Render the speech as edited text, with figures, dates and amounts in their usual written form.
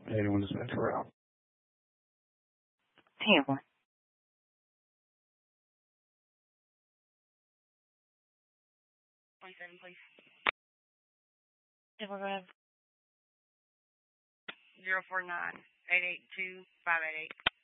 81 dispatch route. Tampa. Please. Tampa, go ahead. 049-882-588.